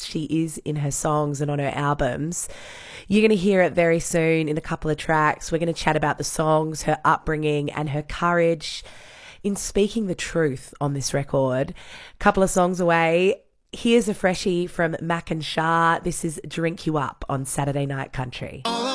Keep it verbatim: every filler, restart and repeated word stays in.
she is in her songs and on her albums. You're going to hear it very soon in a couple of tracks. We're going to chat about the songs, her upbringing, and her courage in speaking the truth on this record. A couple of songs away. Here's a freshie from Mac and Shah. This is Drink You Up on Saturday Night Country.